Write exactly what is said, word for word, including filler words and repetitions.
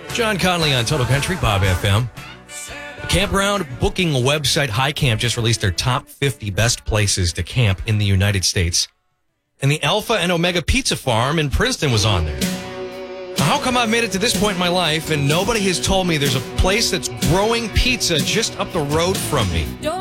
John Conley on Total Country, Bob F M. The campground booking website HiCamp just released their top fifty best places to camp in the United States. And the Alpha and Omega Pizza Farm in Princeton was on there. How come I've made it to this point in my life and nobody has told me there's a place that's growing pizza just up the road from me?